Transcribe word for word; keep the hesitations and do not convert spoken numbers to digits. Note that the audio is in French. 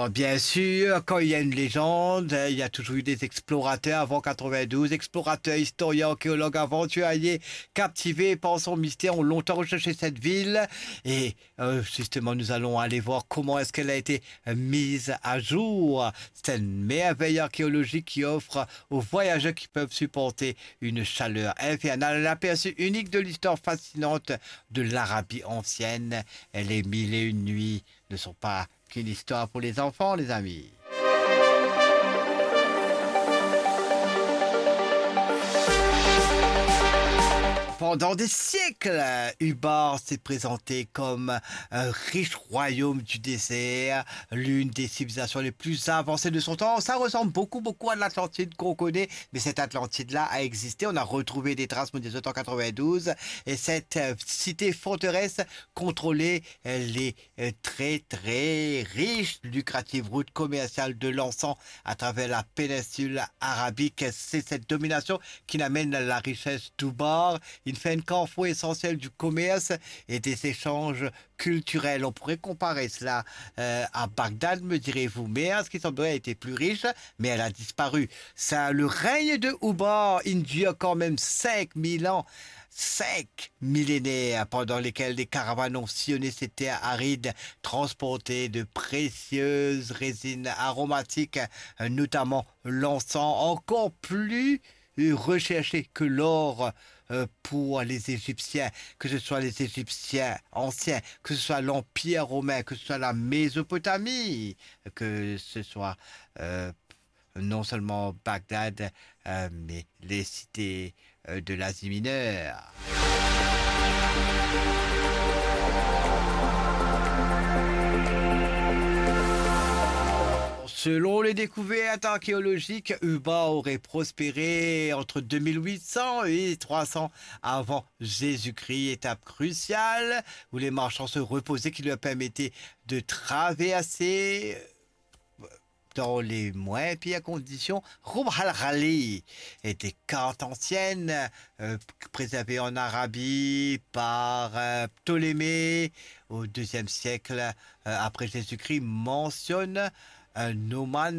Alors, bien sûr, quand il y a une légende, il y a toujours eu des explorateurs avant quatre-vingt-douze, explorateurs, historiens, archéologues, aventuriers, captivés par son mystère, ont longtemps recherché cette ville. Et euh, justement, nous allons aller voir comment est-ce qu'elle a été euh, mise à jour. C'est une merveille archéologique qui offre aux voyageurs qui peuvent supporter une chaleur infernale, un aperçu unique de l'histoire fascinante de l'Arabie ancienne. Les mille et une nuits ne sont pas qu'une histoire pour les enfants, les amis. Pendant des siècles, Ubar s'est présenté comme un riche royaume du désert, l'une des civilisations les plus avancées de son temps. Ça ressemble beaucoup, beaucoup à l'Atlantide qu'on connaît, mais cette Atlantide-là a existé. On a retrouvé des traces en mille sept cent quatre-vingt-douze et cette euh, cité forteresse contrôlait euh, les euh, très, très riches, lucratives routes commerciales de l'encens à travers la péninsule arabique. C'est cette domination qui amène la richesse d'Ubar. Il fait un carrefour essentiel du commerce et des échanges culturels. On pourrait comparer cela euh, à Bagdad, me direz-vous. Mais ce qui semblerait été plus riche, mais elle a disparu. Ça, le règne de Ubar, il dure quand même cinq mille ans. Cinq millénaires pendant lesquels les caravanes ont sillonné ces terres arides, transporté de précieuses résines aromatiques, notamment l'encens, encore plus recherché que l'or euh, pour les Égyptiens, que ce soit les Égyptiens anciens, que ce soit l'Empire romain, que ce soit la Mésopotamie, que ce soit euh, non seulement Bagdad, euh, mais les cités euh, de l'Asie mineure. Selon les découvertes archéologiques, Uba aurait prospéré entre deux mille huit cents et trois cents avant Jésus-Christ, étape cruciale où les marchands se reposaient qui leur permettait de traverser dans les moins pires conditions, Rub al-Khali et des cartes anciennes euh, préservées en Arabie par euh, Ptolémée au deuxième siècle euh, après Jésus-Christ mentionnent un Oman